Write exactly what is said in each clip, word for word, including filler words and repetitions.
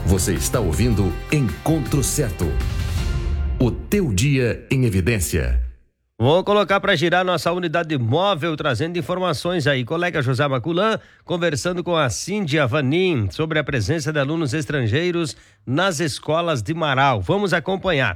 Você está ouvindo Encontro Certo. O teu dia em evidência. Vou colocar para girar nossa unidade móvel, trazendo informações aí. Colega José Maculan conversando com a Cíndia Vanin sobre a presença de alunos estrangeiros nas escolas de Marau. Vamos acompanhar.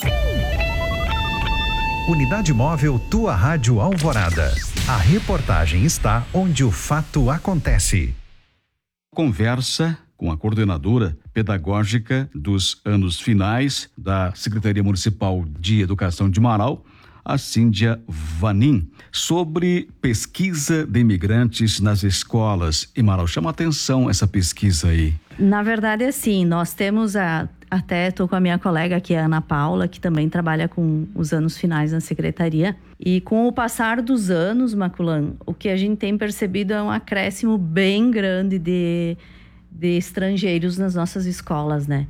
Unidade móvel Tua Rádio Alvorada. A reportagem está onde o fato acontece. Conversa com a coordenadora pedagógica dos anos finais da Secretaria Municipal de Educação de Marau, a Cíndia Vanin, sobre pesquisa de imigrantes nas escolas em Marau. Chama atenção essa pesquisa aí. Na verdade, assim, nós temos a, até estou com a minha colega aqui, a Ana Paula, que também trabalha com os anos finais na secretaria. E com o passar dos anos, Maculan, o que a gente tem percebido é um acréscimo bem grande de, de estrangeiros nas nossas escolas, né?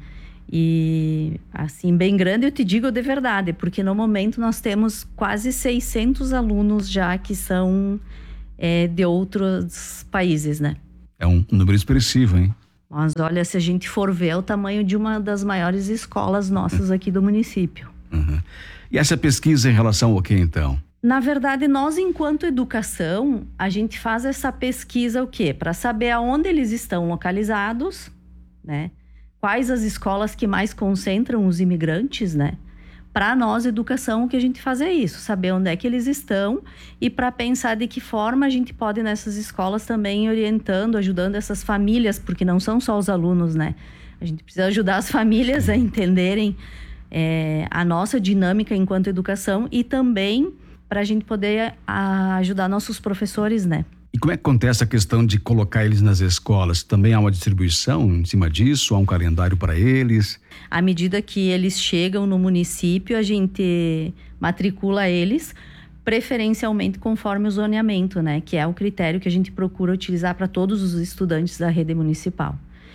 E, assim, bem grande, eu te digo de verdade, porque no momento nós temos quase seiscentos alunos já que são é, de outros países, né? É um número expressivo, hein? Mas olha, se a gente for ver, é o tamanho de uma das maiores escolas nossas aqui do município. Uhum. E essa pesquisa em relação ao que então? Na verdade, nós, enquanto educação, a gente faz essa pesquisa o quê? Para saber aonde eles estão localizados, né? Quais as escolas que mais concentram os imigrantes, né? Para nós, educação, o que a gente faz é isso, saber onde é que eles estão e para pensar de que forma a gente pode nessas escolas também orientando, ajudando essas famílias, porque não são só os alunos, né? A gente precisa ajudar as famílias a entenderem é, a nossa dinâmica enquanto educação e também para a gente poder a, ajudar nossos professores, né? E como é que acontece a questão de colocar eles nas escolas? Também há uma distribuição em cima disso? Há um calendário para eles? À medida que eles chegam no município, a gente matricula eles, preferencialmente conforme o zoneamento, né? Que é o critério que a gente procura utilizar para todos os estudantes da rede municipal.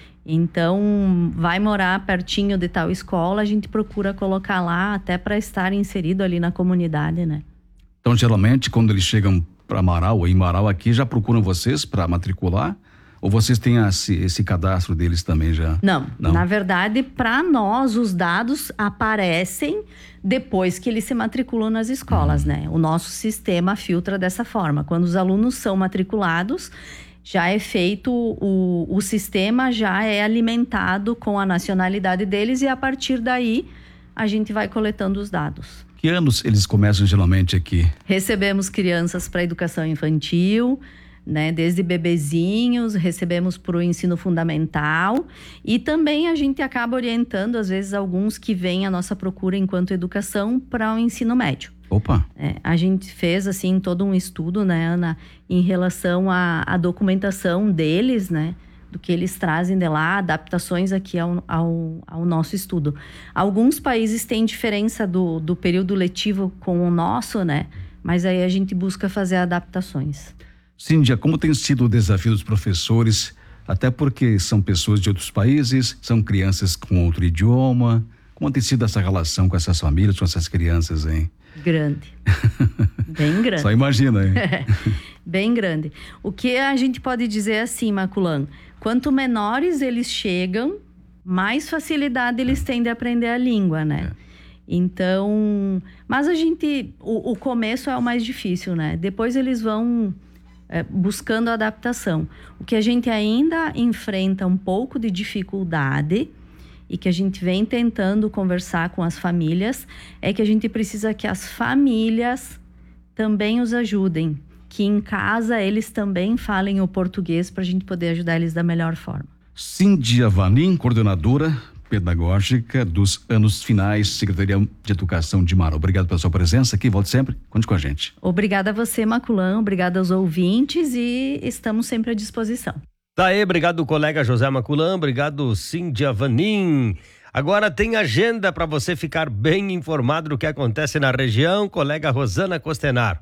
Então, vai morar pertinho de tal escola, a gente procura colocar lá até para estar inserido ali na comunidade, né? Então, geralmente, quando eles chegam para Marau ou em Marau aqui, já procuram vocês para matricular? Ou vocês têm esse, esse cadastro deles também já? Não, Não. Na verdade, para nós, os dados aparecem depois que eles se matriculam nas escolas, uhum. né? O nosso sistema filtra dessa forma. Quando os alunos são matriculados, já é feito, o, o sistema já é alimentado com a nacionalidade deles e a partir daí a gente vai coletando os dados. Que anos eles começam geralmente aqui? Recebemos crianças para educação infantil, né? Desde bebezinhos, recebemos para o ensino fundamental e também a gente acaba orientando, às vezes, alguns que vêm à nossa procura enquanto educação para o ensino médio. Opa! É, a gente fez, assim, todo um estudo, né, Ana, em relação à, à documentação deles, né? Do que eles trazem de lá, adaptações aqui ao, ao, ao nosso estudo. Alguns países têm diferença do, do período letivo com o nosso, né? Mas aí a gente busca fazer adaptações. Cíndia, como tem sido o desafio dos professores, até porque são pessoas de outros países, são crianças com outro idioma, como tem sido essa relação com essas famílias, com essas crianças, hein? Grande. Bem grande. Só imagina, hein? Bem grande. O que a gente pode dizer assim, Maculan? Quanto menores eles chegam, mais facilidade eles têm de aprender a língua, né? É. Então, mas a gente, o, o começo é o mais difícil, né? Depois eles vão é, buscando adaptação. O que a gente ainda enfrenta um pouco de dificuldade e que a gente vem tentando conversar com as famílias é que a gente precisa que as famílias também os ajudem. Que em casa eles também falem o português para a gente poder ajudar eles da melhor forma. Cíndia Vanin, coordenadora pedagógica dos anos finais, Secretaria de Educação de Marau. Obrigado pela sua presença aqui, volte sempre, conte com a gente. Obrigada a você, Maculan, obrigada aos ouvintes e estamos sempre à disposição. Tá aí, obrigado colega José Maculan, obrigado Cíndia Vanin. Agora tem agenda para você ficar bem informado do que acontece na região, colega Rosana Costenar.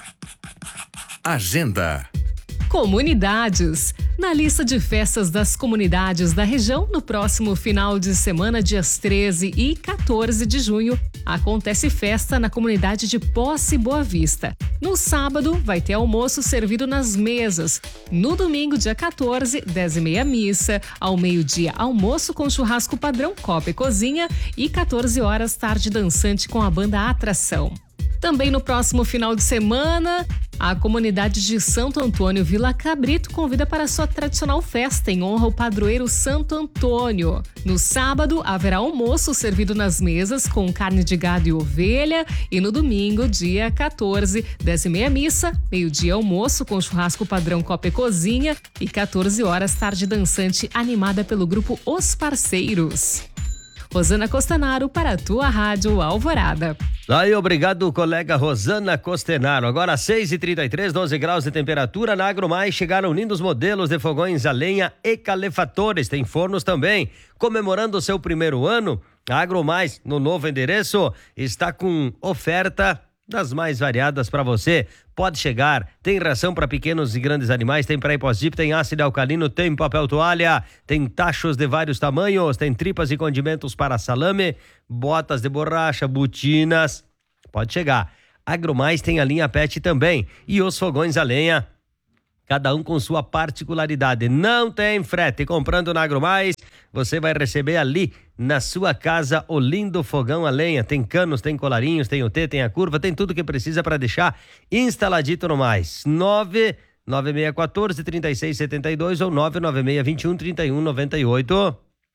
Agenda. Comunidades. Na lista de festas das comunidades da região, no próximo final de semana, dias treze e quatorze de junho, acontece festa na comunidade de Posse Boa Vista. No sábado, vai ter almoço servido nas mesas. No domingo, dia quatorze, dez e meia missa. Ao meio-dia, almoço com churrasco padrão Copa e Cozinha. E quatorze horas, tarde dançante com a banda Atração. Também no próximo final de semana, a comunidade de Santo Antônio Vila Cabrito convida para sua tradicional festa em honra ao padroeiro Santo Antônio. No sábado, haverá almoço servido nas mesas com carne de gado e ovelha. E no domingo, dia quatorze, dez e meia missa, meio-dia almoço com churrasco padrão Copa e Cozinha e quatorze horas, tarde dançante animada pelo grupo Os Parceiros. Rosana Costenaro para a tua Rádio Alvorada. Aí, obrigado, colega Rosana Costenaro. Agora seis e trinta e três, doze graus de temperatura. Na AgroMais chegaram lindos modelos de fogões a lenha e calefatores. Tem fornos também. Comemorando o seu primeiro ano, a AgroMais, no novo endereço, está com oferta das mais variadas para você. Pode chegar, tem ração para pequenos e grandes animais, tem para pós-dip, tem ácido alcalino, tem papel toalha, tem tachos de vários tamanhos, tem tripas e condimentos para salame, botas de borracha, botinas. Pode chegar. AgroMais tem a linha Pet também e os fogões a lenha, cada um com sua particularidade. Não tem frete. Comprando na AgroMais, você vai receber ali na sua casa o lindo fogão a lenha. Tem canos, tem colarinhos, tem o T, tem a curva, tem tudo que precisa para deixar instaladito no mais. nove nove seis um quatro, três seis sete dois ou nove nove seis dois um, três um nove oito.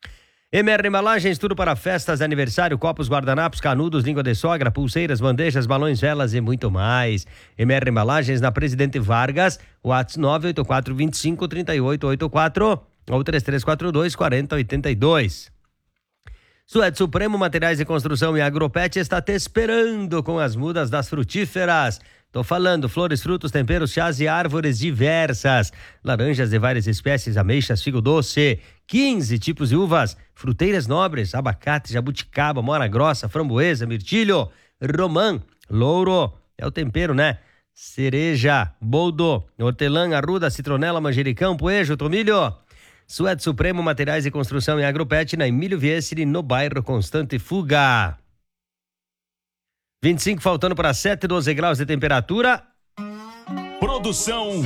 M R Embalagens, tudo para festas, aniversário, copos, guardanapos, canudos, língua de sogra, pulseiras, bandejas, balões, velas e muito mais. M R Embalagens na Presidente Vargas, WhatsApp nove oito quatro dois cinco, três oito oito quatro ou três três quatro dois, quatro zero oito dois. Suede Supremo Materiais de Construção e Agropet está te esperando com as mudas das frutíferas. Tô falando flores, frutos, temperos, chás e árvores diversas. Laranjas de várias espécies, ameixas, figo doce, quinze tipos de uvas, fruteiras nobres, abacate, jabuticaba, mora grossa, framboesa, mirtilho, romã, louro, é o tempero, né? Cereja, boldo, hortelã, arruda, citronela, manjericão, poejo, tomilho. Suede Supremo Materiais de Construção e Agropet na Emílio Viesciri, no bairro Constante Fuga. vinte e cinco faltando para sete, doze graus de temperatura. Produção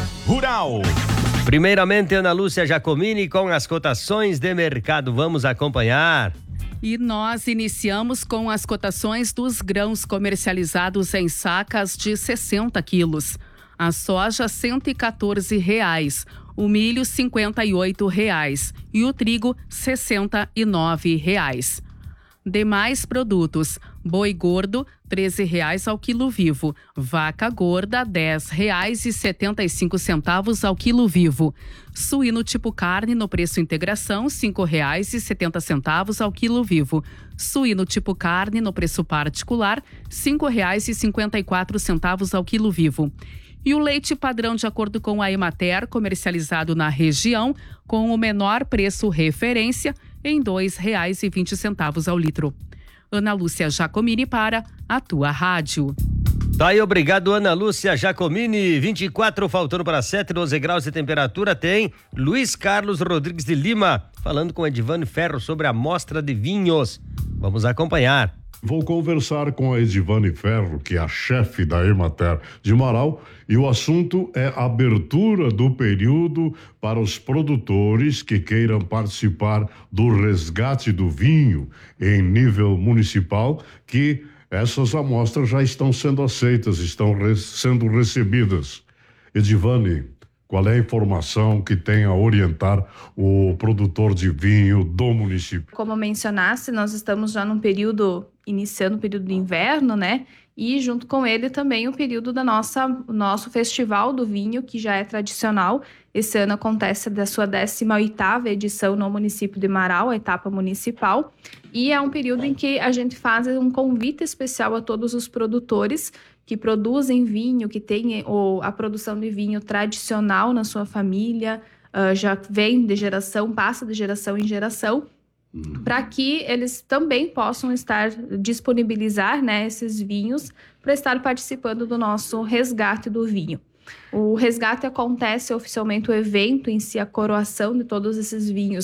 Rural. Primeiramente, Ana Lúcia Giacomini com as cotações de mercado. Vamos acompanhar. E nós iniciamos com as cotações dos grãos comercializados em sacas de sessenta quilos. A soja, cento e quatorze reais. O milho, cinquenta e oito reais. E o trigo, sessenta e nove reais. Demais produtos: boi gordo, treze reais ao quilo vivo; vaca gorda, dez reais e setenta e cinco centavos ao quilo vivo; suíno tipo carne no preço integração, cinco reais e setenta centavos ao quilo vivo; suíno tipo carne no preço particular, cinco reais e cinquenta e quatro centavos ao quilo vivo. E o leite padrão, de acordo com a Emater, comercializado na região, com o menor preço referência, em dois reais e vinte centavos ao litro. Ana Lúcia Giacomini para a tua rádio. Tá aí, obrigado, Ana Lúcia Giacomini. vinte e quatro faltando para sete, doze graus de temperatura. Tem Luiz Carlos Rodrigues de Lima falando com Edivane Ferro sobre a mostra de vinhos. Vamos acompanhar. Vou conversar com a Edivane Ferro, que é a chefe da Emater de Marau, e o assunto é a abertura do período para os produtores que queiram participar do resgate do vinho em nível municipal, que essas amostras já estão sendo aceitas, estão re- sendo recebidas. Edivane, qual é a informação que tem a orientar o produtor de vinho do município? Como mencionasse, nós estamos já num período, iniciando o período de inverno, né? E junto com ele também o período da nossa, o nosso Festival do Vinho, que já é tradicional. Esse ano acontece da sua décima oitava edição no município de Marau, a etapa municipal. E é um período em que a gente faz um convite especial a todos os produtores que produzem vinho, que têm ou, a produção de vinho tradicional na sua família, uh, já vem de geração, passa de geração em geração, uhum. para que eles também possam estar, disponibilizar, né, esses vinhos para estar participando do nosso resgate do vinho. O resgate acontece oficialmente, o evento em si, a coroação de todos esses vinhos,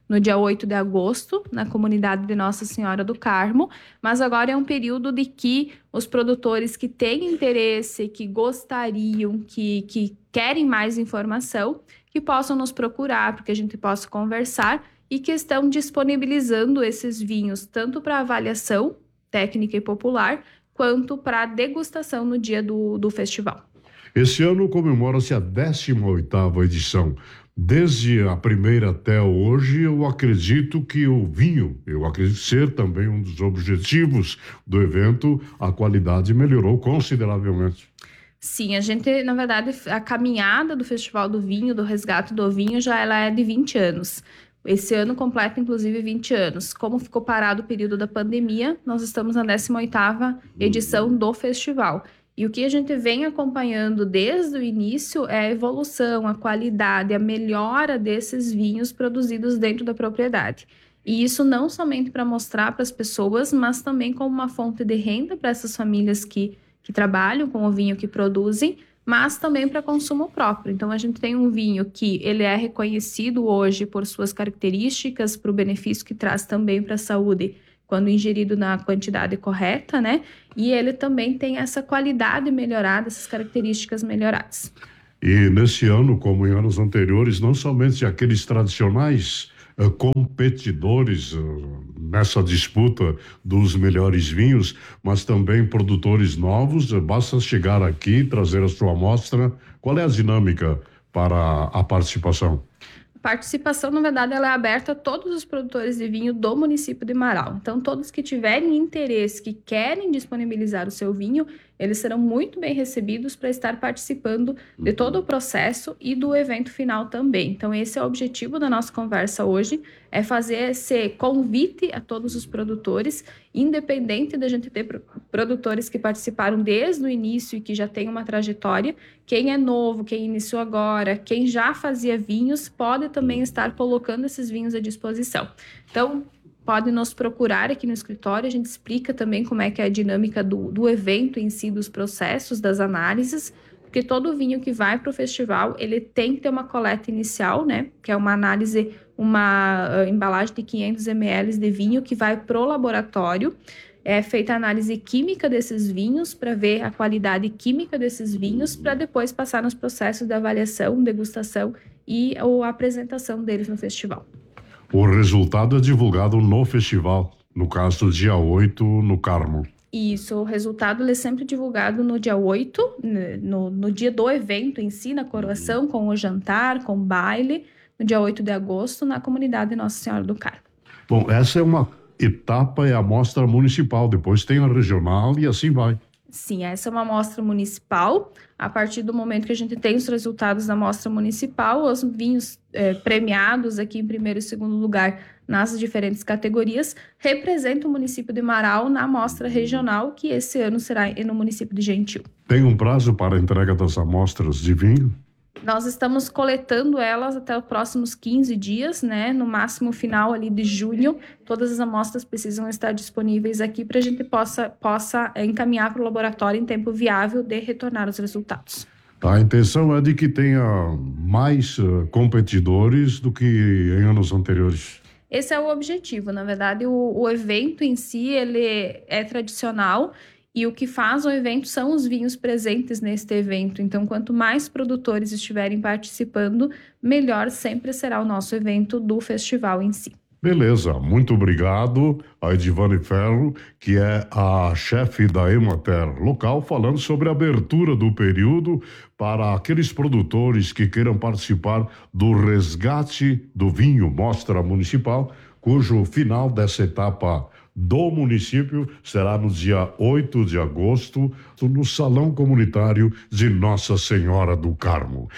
no dia oito de agosto, na comunidade de Nossa Senhora do Carmo, mas agora é um período de que os produtores que têm interesse, que gostariam, que, que querem mais informação, que possam nos procurar, porque a gente possa conversar, e que estão disponibilizando esses vinhos tanto para avaliação técnica e popular, quanto para degustação no dia do, do festival. Esse ano comemora-se a décima oitava edição. Desde a primeira até hoje, eu acredito que o vinho, eu acredito ser também um dos objetivos do evento, a qualidade melhorou consideravelmente. Sim, a gente, na verdade, a caminhada do Festival do Vinho, do Resgate do Vinho, já ela é de vinte anos. Esse ano completa, inclusive, vinte anos. Como ficou parado o período da pandemia, nós estamos na décima oitava edição do festival. E o que a gente vem acompanhando desde o início é a evolução, a qualidade, a melhora desses vinhos produzidos dentro da propriedade. E isso não somente para mostrar para as pessoas, mas também como uma fonte de renda para essas famílias que, que trabalham com o vinho que produzem, mas também para consumo próprio. Então, a gente tem um vinho que ele é reconhecido hoje por suas características, para o benefício que traz também para a saúde, quando ingerido na quantidade correta, né? E ele também tem essa qualidade melhorada, essas características melhoradas. E nesse ano, como em anos anteriores, não somente aqueles tradicionais uh, competidores uh, nessa disputa dos melhores vinhos, mas também produtores novos. Uh, basta chegar aqui, trazer a sua amostra. Qual é a dinâmica para a participação? A participação, na verdade, ela é aberta a todos os produtores de vinho do município de Marau. Então, todos que tiverem interesse, que querem disponibilizar o seu vinho, eles serão muito bem recebidos para estar participando de todo o processo e do evento final também. Então, esse é o objetivo da nossa conversa hoje, é fazer esse convite a todos os produtores, independente da gente ter produtores que participaram desde o início e que já têm uma trajetória. Quem é novo, quem iniciou agora, quem já fazia vinhos, pode também estar colocando esses vinhos à disposição. Então, pode nos procurar aqui no escritório, a gente explica também como é que é a dinâmica do, do evento em si, dos processos, das análises, porque todo vinho que vai para o festival, ele tem que ter uma coleta inicial, né, que é uma análise, uma uh, embalagem de quinhentos mililitros de vinho que vai para o laboratório, é feita a análise química desses vinhos para ver a qualidade química desses vinhos, para depois passar nos processos de avaliação, degustação e ou apresentação deles no festival. O resultado é divulgado no festival, no caso, dia oito, no Carmo. Isso, o resultado ele é sempre divulgado no dia oito, no, no dia do evento em si, na coroação, com o jantar, com o baile, no dia oito de agosto, na comunidade Nossa Senhora do Carmo. Bom, essa é uma etapa, é a amostra municipal, depois tem a regional e assim vai. Sim, essa é uma amostra municipal. A partir do momento que a gente tem os resultados da amostra municipal, os vinhos eh, premiados aqui em primeiro e segundo lugar nas diferentes categorias representam o município de Marau na amostra regional, que esse ano será no município de Gentil. Tem um prazo para a entrega das amostras de vinho? Nós estamos coletando elas até os próximos quinze dias, né? No máximo final ali de junho, todas as amostras precisam estar disponíveis aqui para a gente possa, possa encaminhar para o laboratório em tempo viável de retornar os resultados. A intenção é de que tenha mais uh, competidores do que em anos anteriores. Esse é o objetivo. Na verdade, o, o evento em si, ele é tradicional. E o que faz o evento são os vinhos presentes neste evento. Então, quanto mais produtores estiverem participando, melhor sempre será o nosso evento do festival em si. Beleza, muito obrigado a Edivane Ferro, que é a chefe da Emater local, falando sobre a abertura do período para aqueles produtores que queiram participar do resgate do vinho Mostra Municipal, cujo final dessa etapa do município será no dia oito de agosto, no Salão Comunitário de Nossa Senhora do Carmo.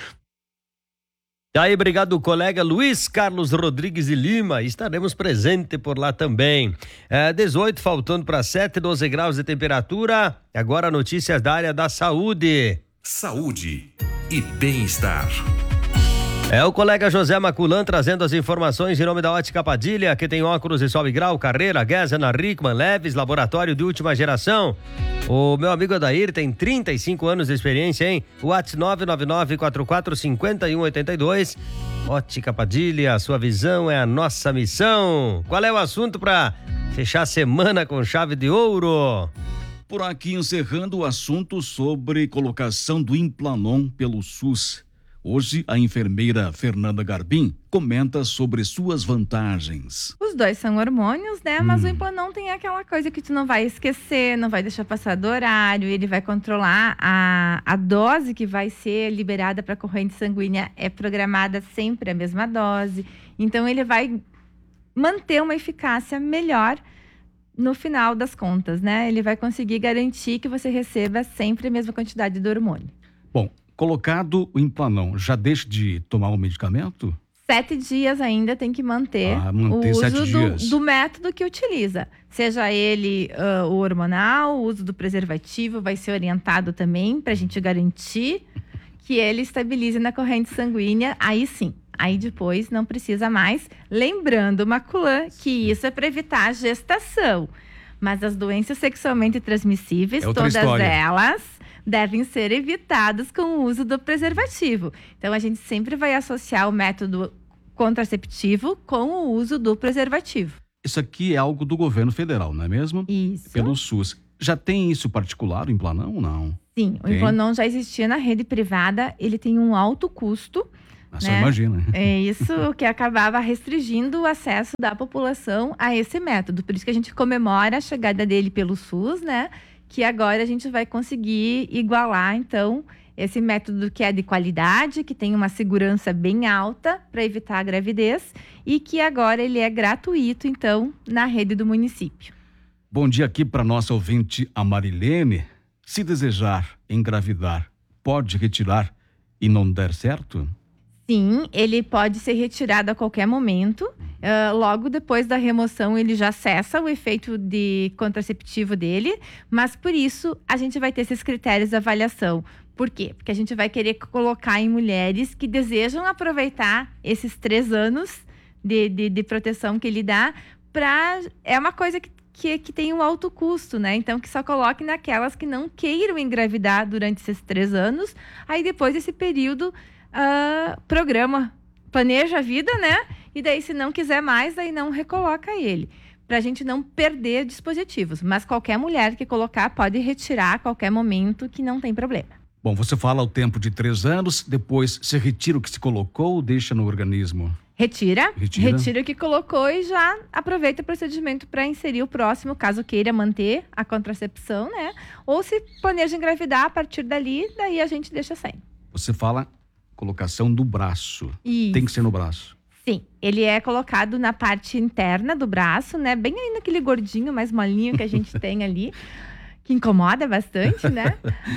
E aí, obrigado, colega Luiz Carlos Rodrigues de Lima. Estaremos presentes por lá também. É, dezoito, faltando para sete, doze graus de temperatura. Agora notícias da área da saúde. Saúde e bem-estar. É o colega José Maculan trazendo as informações em nome da Ótica Padilha, que tem óculos de sol e grau, Carreira, Guesana, Rickman, Leves, laboratório de última geração. O meu amigo Adair tem trinta e cinco anos de experiência, hein? WhatsApp nove nove nove, quatro quatro cinco um oito dois. Ótica Padilha, a sua visão é a nossa missão. Qual é o assunto para fechar a semana com chave de ouro? Por aqui encerrando o assunto sobre colocação do Implanon pelo SUS. Hoje, a enfermeira Fernanda Garbim comenta sobre suas vantagens. Os dois são hormônios, né? Mas Hum. o Implanon tem aquela coisa que tu não vai esquecer, não vai deixar passar do horário, ele vai controlar a, a dose que vai ser liberada para a corrente sanguínea, é programada sempre a mesma dose. Então, ele vai manter uma eficácia melhor no final das contas, né? Ele vai conseguir garantir que você receba sempre a mesma quantidade do hormônio. Bom, colocado o Implanon, já deixa de tomar o medicamento? Sete dias ainda tem que manter, Ah, manter o sete uso dias. do, do método que utiliza. Seja ele uh, o hormonal, o uso do preservativo vai ser orientado também para a gente garantir que ele estabilize na corrente sanguínea. Aí sim, aí depois não precisa mais. Lembrando, Maculan, que isso é para evitar a gestação. Mas as doenças sexualmente transmissíveis, É outra todas história. elas devem ser evitadas com o uso do preservativo. Então, a gente sempre vai associar o método contraceptivo com o uso do preservativo. Isso aqui é algo do governo federal, não é mesmo? Isso. Pelo SUS. Já tem isso particular, o Implanon ou não? Sim, o Tem? Implanon já existia na rede privada, ele tem um alto custo. Ah, só né? imagina. É isso que acabava restringindo o acesso da população a esse método. Por isso que a gente comemora a chegada dele pelo SUS, né? Que agora a gente vai conseguir igualar, então, esse método que é de qualidade, que tem uma segurança bem alta para evitar a gravidez e que agora ele é gratuito, então, na rede do município. Bom dia aqui para nossa ouvinte, a Marilene. Se desejar engravidar, pode retirar e não der certo? Sim, ele pode ser retirado a qualquer momento. Uh, logo depois da remoção, ele já cessa o efeito de contraceptivo dele. Mas por isso, a gente vai ter esses critérios de avaliação. Por quê? Porque a gente vai querer colocar em mulheres que desejam aproveitar esses três anos de, de, de proteção que ele dá. Pra, é uma coisa que, que, que tem um alto custo, né? Então, que só coloque naquelas que não queiram engravidar durante esses três anos. Aí, depois desse período... Uh, programa, planeja a vida, né? E daí, se não quiser mais, aí não recoloca ele. Pra gente não perder dispositivos. Mas qualquer mulher que colocar pode retirar a qualquer momento, que não tem problema. Bom, você fala o tempo de três anos, depois você retira o que se colocou ou deixa no organismo? Retira, Retira. retira o que colocou e já aproveita o procedimento para inserir o próximo, caso queira manter a contracepção, né? Ou se planeja engravidar a partir dali, daí a gente deixa sem. Você fala colocação do braço. Isso. Tem que ser no braço. Sim, ele é colocado na parte interna do braço, né? Bem aí naquele gordinho mais molinho que a gente tem ali, que incomoda bastante, né?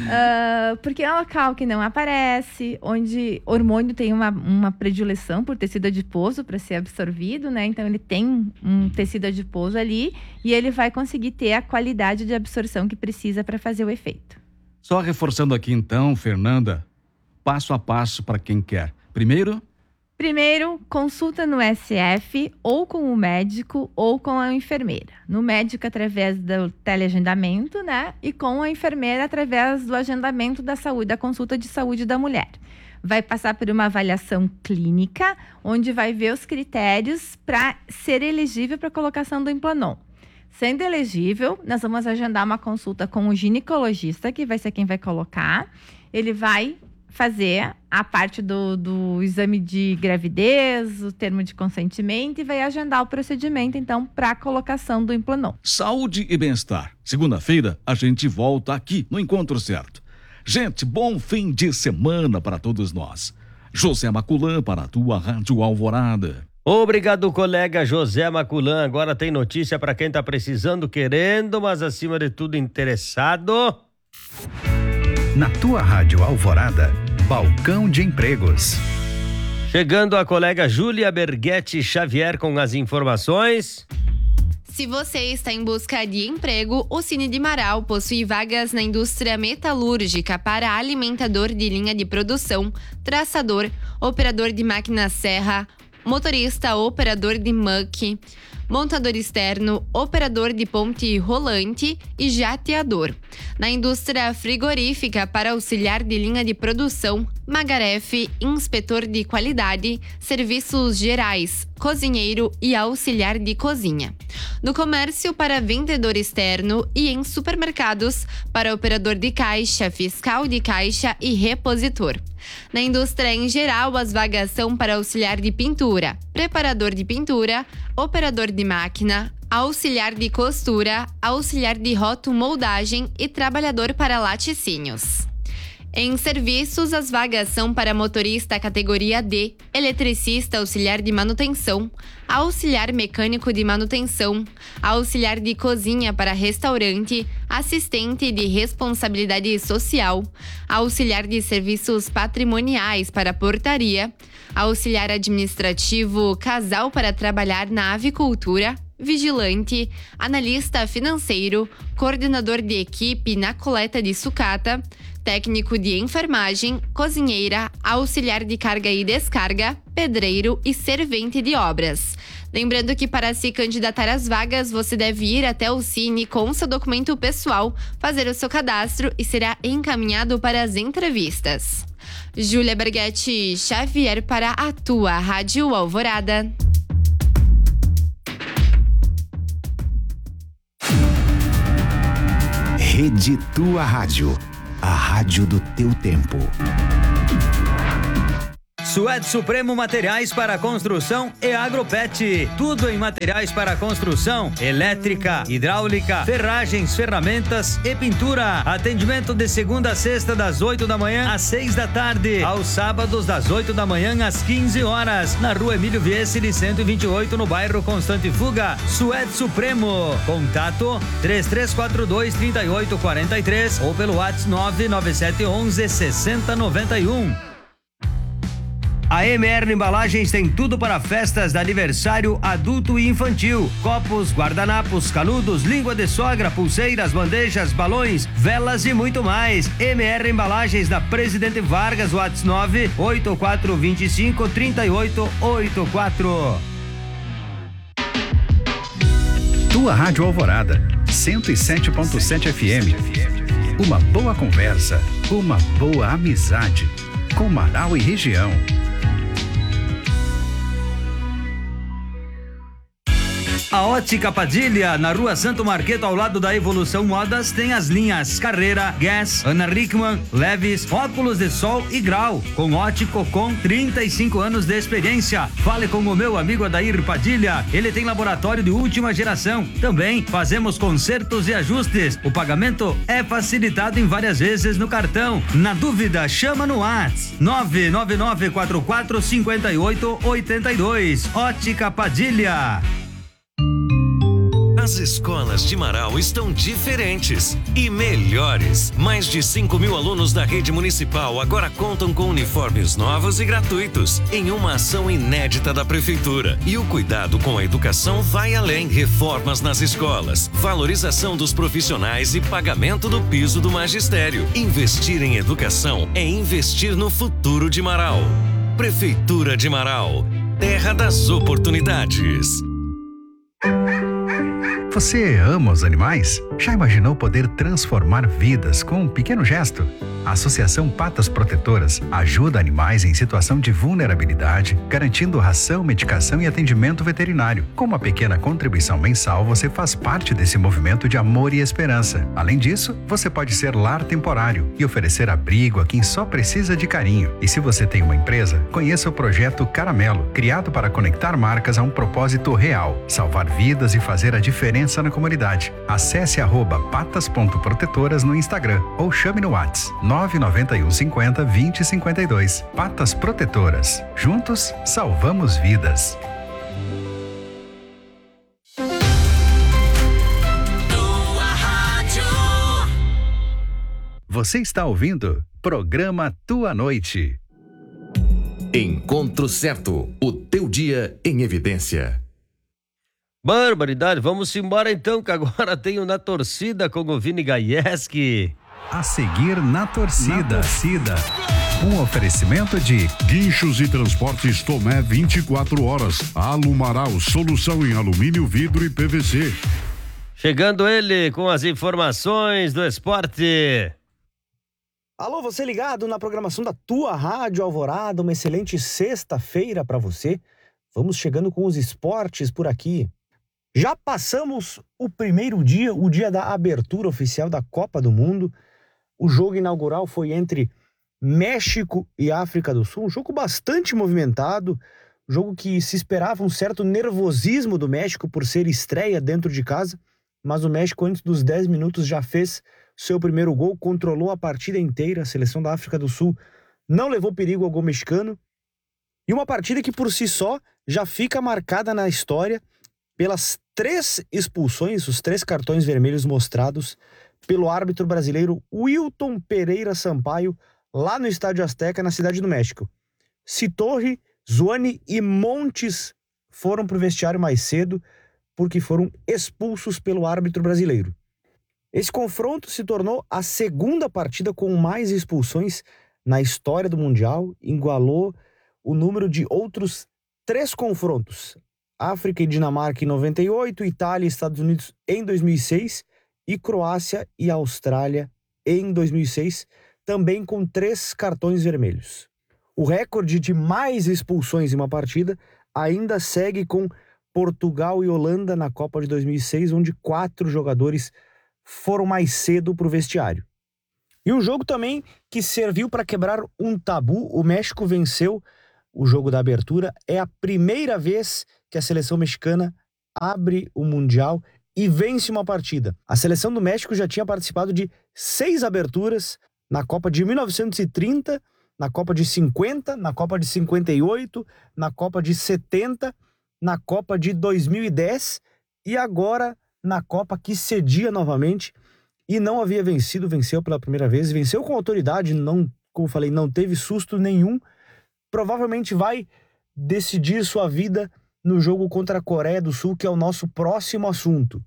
uh, porque é um local que não aparece, onde o hormônio tem uma, uma predileção por tecido adiposo para ser absorvido, né? Então ele tem um tecido adiposo ali e ele vai conseguir ter a qualidade de absorção que precisa para fazer o efeito. Só reforçando aqui então, Fernanda, passo a passo para quem quer. Primeiro... Primeiro, consulta no S F ou com o médico ou com a enfermeira. No médico através do teleagendamento, né? E com a enfermeira através do agendamento da saúde, da consulta de saúde da mulher. Vai passar por uma avaliação clínica, onde vai ver os critérios para ser elegível para a colocação do Implanon. Sendo elegível, nós vamos agendar uma consulta com o ginecologista, que vai ser quem vai colocar. Ele vai fazer a parte do, do exame de gravidez, o termo de consentimento e vai agendar o procedimento, então, para a colocação do Implanon. Saúde e bem-estar. Segunda-feira, a gente volta aqui no Encontro Certo. Gente, bom fim de semana para todos nós. José Maculan para a tua Rádio Alvorada. Obrigado, colega José Maculan. Agora tem notícia para quem está precisando, querendo, mas acima de tudo interessado. Na tua Rádio Alvorada, Balcão de Empregos. Chegando a colega Júlia Berghetti Xavier com as informações. Se você está em busca de emprego, o Cine de Marau possui vagas na indústria metalúrgica para alimentador de linha de produção, traçador, operador de máquina serra, motorista operador de muck, montador externo, operador de ponte rolante e jateador. Na indústria frigorífica para auxiliar de linha de produção, magarefe, inspetor de qualidade, serviços gerais, cozinheiro e auxiliar de cozinha. No comércio para vendedor externo e em supermercados para operador de caixa, fiscal de caixa e repositor. Na indústria em geral, as vagas são para auxiliar de pintura, preparador de pintura, operador de máquina, auxiliar de costura, auxiliar de rotomoldagem e trabalhador para laticínios. Em serviços, as vagas são para motorista categoria D, eletricista auxiliar de manutenção, auxiliar mecânico de manutenção, auxiliar de cozinha para restaurante, assistente de responsabilidade social, auxiliar de serviços patrimoniais para portaria, auxiliar administrativo casal para trabalhar na avicultura, vigilante, analista financeiro, coordenador de equipe na coleta de sucata, técnico de enfermagem, cozinheira, auxiliar de carga e descarga, pedreiro e servente de obras. Lembrando que para se candidatar às vagas, você deve ir até o Cine com seu documento pessoal, fazer o seu cadastro e será encaminhado para as entrevistas. Júlia Berghetti Xavier para a tua Rádio Alvorada. Rede Tua Rádio, a rádio do teu tempo. Suede Supremo Materiais para Construção e Agropet. Tudo em materiais para construção, elétrica, hidráulica, ferragens, ferramentas e pintura. Atendimento de segunda a sexta das oito da manhã às seis da tarde. Aos sábados das oito da manhã às quinze horas. Na rua Emílio Viesciri cento e vinte e oito, no bairro Constante Fuga. Suede Supremo. Contato três três quatro dois, três oito quatro três ou pelo WhatsApp nove nove sete um um, seis zero nove um. A M R Embalagens tem tudo para festas de aniversário adulto e infantil. Copos, guardanapos, canudos, língua de sogra, pulseiras, bandejas, balões, velas e muito mais. M R Embalagens na Presidente Vargas, WhatsApp nove oito quatro dois cinco, três oito oito quatro. Tua Rádio Alvorada, cento e sete ponto sete F M. Uma boa conversa, uma boa amizade. Com Marau e região. A Ótica Padilha, na rua Santo Marqueto, ao lado da Evolução Modas, tem as linhas Carreira, Guess, Ana Rickman, Levis, óculos de sol e grau, com ótico com trinta e cinco anos de experiência. Fale com o meu amigo Adair Padilha, ele tem laboratório de última geração. Também fazemos consertos e ajustes. O pagamento é facilitado em várias vezes no cartão. Na dúvida, chama no WhatsApp nove nove nove quatro quatro cinco oito oito dois. Ótica Padilha. As escolas de Marau estão diferentes e melhores. Mais de cinco mil alunos da rede municipal agora contam com uniformes novos e gratuitos, em uma ação inédita da prefeitura. E o cuidado com a educação vai além. Reformas nas escolas, valorização dos profissionais e pagamento do piso do magistério. Investir em educação é investir no futuro de Marau. Prefeitura de Marau, terra das oportunidades. Você ama os animais? Já imaginou poder transformar vidas com um pequeno gesto? A Associação Patas Protetoras ajuda animais em situação de vulnerabilidade, garantindo ração, medicação e atendimento veterinário. Com uma pequena contribuição mensal, você faz parte desse movimento de amor e esperança. Além disso, você pode ser lar temporário e oferecer abrigo a quem só precisa de carinho. E se você tem uma empresa, conheça o projeto Caramelo, criado para conectar marcas a um propósito real, salvar vidas e fazer a diferença na comunidade. Acesse arroba patas.protetoras no Instagram ou chame no WhatsApp nove nove um cinco zero, dois zero cinco dois. Patas Protetoras. Juntos, salvamos vidas. Você está ouvindo Programa Tua Noite. Encontro Certo, o teu dia em evidência. Barbaridade, vamos embora então, que agora tenho Na Torcida com o Vini Gaieski. A seguir na torcida. Na torcida. Um oferecimento de Guinchos e Transportes Tomé vinte e quatro horas. Alumaral, solução em alumínio, vidro e P V C. Chegando ele com as informações do esporte. Alô, você ligado na programação da tua Rádio Alvorada, uma excelente sexta-feira para você. Vamos chegando com os esportes por aqui. Já passamos o primeiro dia, o dia da abertura oficial da Copa do Mundo. O jogo inaugural foi entre México e África do Sul, um jogo bastante movimentado, jogo que se esperava um certo nervosismo do México por ser estreia dentro de casa, mas o México antes dos dez minutos já fez seu primeiro gol, controlou a partida inteira. A seleção da África do Sul não levou perigo ao gol mexicano, e uma partida que por si só já fica marcada na história pelas três expulsões, os três cartões vermelhos mostrados pelo árbitro brasileiro Wilton Pereira Sampaio, lá no Estádio Azteca, na Cidade do México. Citorri, Zuani e Montes foram para o vestiário mais cedo porque foram expulsos pelo árbitro brasileiro. Esse confronto se tornou a segunda partida com mais expulsões na história do Mundial, igualou o número de outros três confrontos: África e Dinamarca em noventa e oito, Itália e Estados Unidos em dois mil e seis e Croácia e Austrália em dois mil e seis, também com três cartões vermelhos. O recorde de mais expulsões em uma partida ainda segue com Portugal e Holanda na Copa de dois mil e seis, onde quatro jogadores foram mais cedo para o vestiário. E um jogo também que serviu para quebrar um tabu: o México venceu o jogo da abertura. É a primeira vez que a seleção mexicana abre o Mundial e vence uma partida. A seleção do México já tinha participado de seis aberturas na Copa de mil novecentos e trinta, na Copa de cinquenta, na Copa de cinquenta e oito, na Copa de setenta, na Copa de dois mil e dez e agora na Copa que cedia novamente e não havia vencido, venceu pela primeira vez, venceu com autoridade, não, como falei, não teve susto nenhum. Provavelmente vai decidir sua vida no jogo contra a Coreia do Sul, que é o nosso próximo assunto.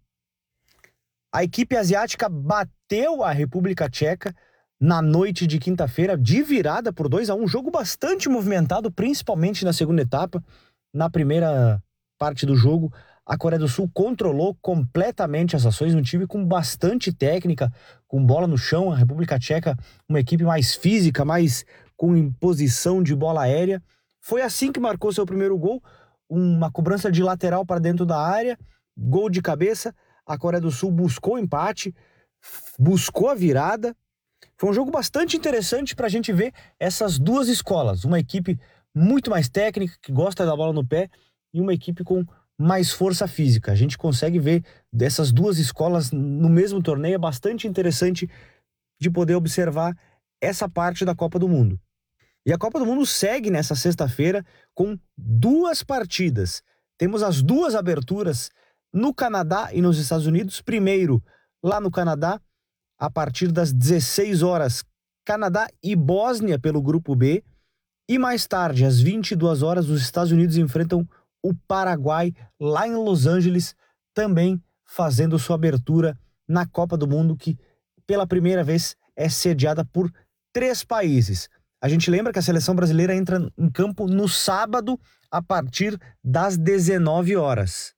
A equipe asiática bateu a República Tcheca na noite de quinta-feira, de virada por dois a um, jogo bastante movimentado, principalmente na segunda etapa. Na primeira parte do jogo, a Coreia do Sul controlou completamente as ações, um time com bastante técnica, com bola no chão. A República Tcheca, uma equipe mais física, mais com imposição de bola aérea. Foi assim que marcou seu primeiro gol, uma cobrança de lateral para dentro da área, gol de cabeça. A Coreia do Sul buscou o empate, buscou a virada. Foi um jogo bastante interessante para a gente ver essas duas escolas, uma equipe muito mais técnica, que gosta da bola no pé, e uma equipe com mais força física. A gente consegue ver dessas duas escolas no mesmo torneio. É bastante interessante de poder observar essa parte da Copa do Mundo. E a Copa do Mundo segue nessa sexta-feira com duas partidas. Temos as duas aberturas no Canadá e nos Estados Unidos. Primeiro, lá no Canadá, a partir das dezesseis horas, Canadá e Bósnia pelo Grupo B. E mais tarde, às vinte e duas horas, os Estados Unidos enfrentam o Paraguai lá em Los Angeles, também fazendo sua abertura na Copa do Mundo, que pela primeira vez é sediada por três países. A gente lembra que a seleção brasileira entra em campo no sábado, a partir das dezenove horas.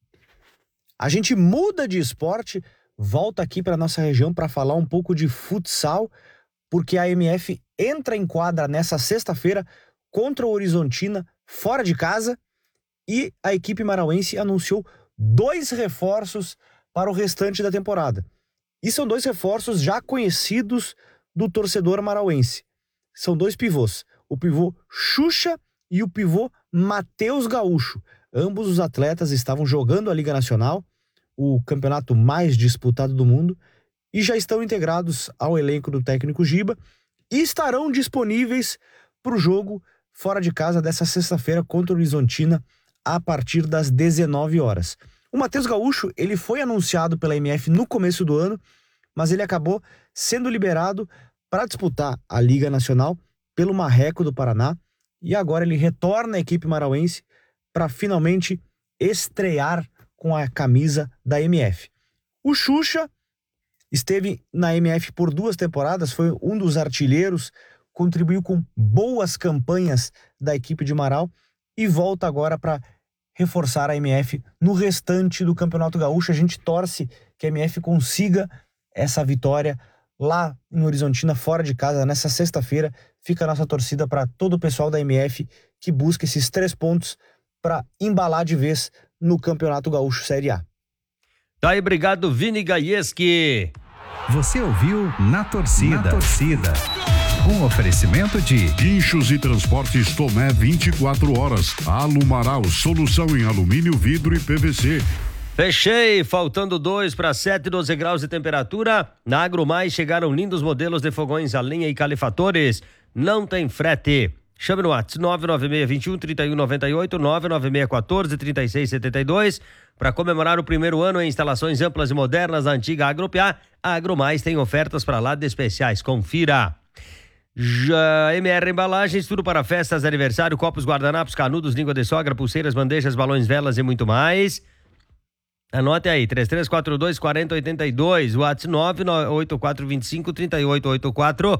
A gente muda de esporte, volta aqui para nossa região para falar um pouco de futsal, porque a M F entra em quadra nessa sexta-feira contra o Horizontina, fora de casa, e a equipe marauense anunciou dois reforços para o restante da temporada. E são dois reforços já conhecidos do torcedor marauense. São dois pivôs, o pivô Xuxa e o pivô Matheus Gaúcho. Ambos os atletas estavam jogando a Liga Nacional, o campeonato mais disputado do mundo, e já estão integrados ao elenco do técnico Giba e estarão disponíveis para o jogo fora de casa dessa sexta-feira contra o Horizontina a partir das dezenove horas. O Matheus Gaúcho, ele foi anunciado pela M F no começo do ano, mas ele acabou sendo liberado para disputar a Liga Nacional pelo Marreco do Paraná, e agora ele retorna à equipe marauense para finalmente estrear com a camisa da M F. O Xuxa esteve na M F por duas temporadas, foi um dos artilheiros, contribuiu com boas campanhas da equipe de Marau e volta agora para reforçar a M F no restante do Campeonato Gaúcho. A gente torce que a M F consiga essa vitória lá em Horizontina, fora de casa, nessa sexta-feira. Fica a nossa torcida para todo o pessoal da M F que busca esses três pontos para embalar de vez no Campeonato Gaúcho Série A. Tá aí, obrigado, Vini Gaieski. Você ouviu Na Torcida. Na Torcida. Um oferecimento de Guinchos e Transportes Tomé vinte e quatro horas. Alumaral, solução em alumínio, vidro e P V C. Fechei, faltando dois para sete, doze graus de temperatura. Na AgroMais chegaram lindos modelos de fogões a lenha e calefatores. Não tem frete. Chame no WhatsApp nove nove seis dois um, três um nove oito, nove nove seis um quatro, três seis sete dois. Para comemorar o primeiro ano em instalações amplas e modernas da antiga Agropiá, a AgroMais tem ofertas para lá de especiais. Confira. Já M R Embalagens, tudo para festas, aniversário, copos, guardanapos, canudos, língua de sogra, pulseiras, bandejas, balões, velas e muito mais. Anote aí, três três quatro dois, quatro zero oito dois, WhatsApp nove oito quatro dois cinco, três oito oito quatro.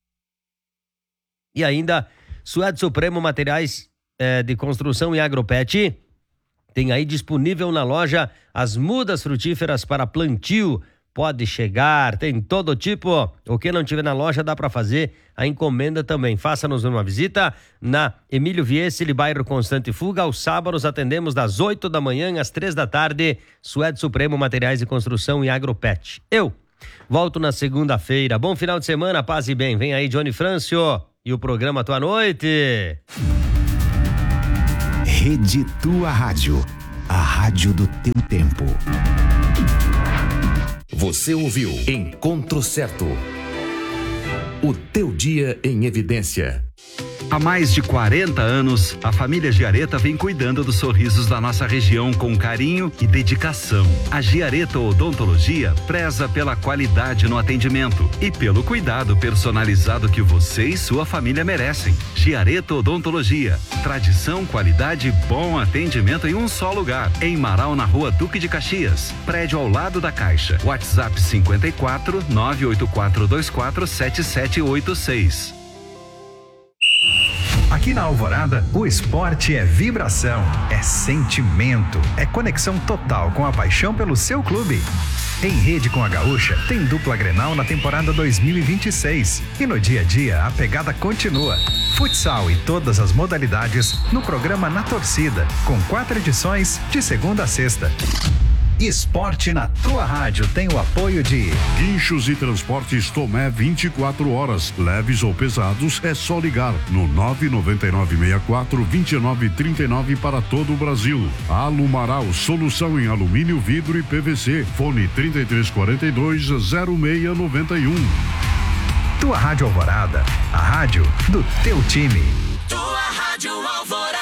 E ainda, Suede Supremo Materiais eh, de Construção e Agropet. Tem aí disponível na loja as mudas frutíferas para plantio. Pode chegar, tem todo tipo. O que não tiver na loja dá para fazer a encomenda também. Faça-nos uma visita na Emílio Vieseli, bairro Constante Fuga. Aos sábados atendemos das oito da manhã às três da tarde. Suede Supremo Materiais de Construção e Agropet. Eu volto na segunda-feira. Bom final de semana, paz e bem. Vem aí Johnny Francio e o programa Tua Noite. Rede Tua Rádio, a rádio do teu tempo. Você ouviu Encontro Certo. O teu dia em evidência. Há mais de quarenta anos, a família Giareta vem cuidando dos sorrisos da nossa região com carinho e dedicação. A Giareta Odontologia preza pela qualidade no atendimento e pelo cuidado personalizado que você e sua família merecem. Giareta Odontologia, tradição, qualidade e bom atendimento em um só lugar. Em Marau, na rua Duque de Caxias, prédio ao lado da Caixa. WhatsApp cinquenta e quatro, nove oito quatro dois quatro, sete sete oito seis. Aqui na Alvorada, o esporte é vibração, é sentimento, é conexão total com a paixão pelo seu clube. Em rede com a Gaúcha, tem dupla Grenal na temporada dois mil e vinte e seis. E no dia a dia, a pegada continua. Futsal e todas as modalidades no programa Na Torcida, com quatro edições de segunda a sexta. Esporte na tua rádio tem o apoio de Guinchos e Transportes Tomé vinte e quatro horas. Leves ou pesados, é só ligar no nove nove nove seis quatro dois nove três nove para todo o Brasil. Alumaral, solução em alumínio, vidro e P V C. Fone trinta e três quarenta e dois, zero seis noventa e um. Tua Rádio Alvorada, a rádio do teu time. Tua Rádio Alvorada.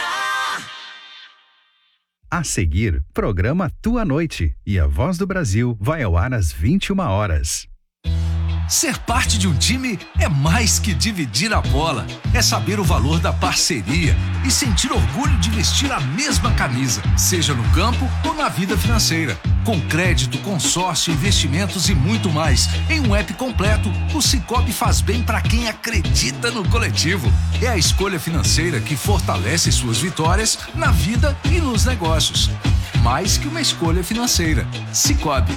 A seguir, programa Tua Noite e a Voz do Brasil vai ao ar às vinte e uma horas. Ser parte de um time é mais que dividir a bola. É saber o valor da parceria e sentir orgulho de vestir a mesma camisa, seja no campo ou na vida financeira. Com crédito, consórcio, investimentos e muito mais. Em um app completo, o Sicoob faz bem para quem acredita no coletivo. É a escolha financeira que fortalece suas vitórias na vida e nos negócios. Mais que uma escolha financeira. Sicoob.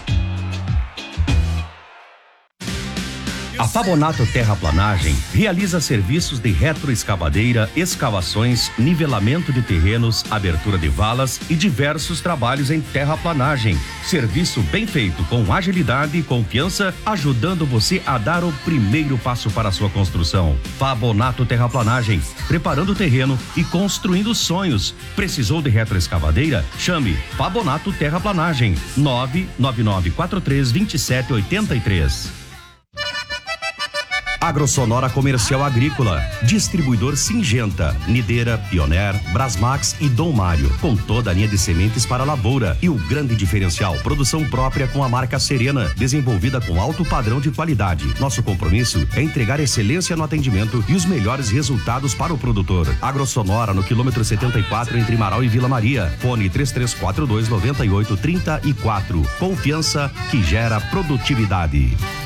A Fabonato Terraplanagem realiza serviços de retroescavadeira, escavações, nivelamento de terrenos, abertura de valas e diversos trabalhos em terraplanagem. Serviço bem feito, com agilidade e confiança, ajudando você a dar o primeiro passo para a sua construção. Fabonato Terraplanagem, preparando o terreno e construindo sonhos. Precisou de retroescavadeira? Chame Fabonato Terraplanagem, nove nove nove quatro três dois sete oito três. Agrosonora Comercial Agrícola, distribuidor Singenta, Nideira, Pioneer, Brasmax e Dom Mário, com toda a linha de sementes para a lavoura e o grande diferencial, produção própria com a marca Serena, desenvolvida com alto padrão de qualidade. Nosso compromisso é entregar excelência no atendimento e os melhores resultados para o produtor. Agrosonora no quilômetro setenta e quatro entre Marau e Vila Maria. Fone três três quatro dois nove oito três quatro. Confiança que gera produtividade.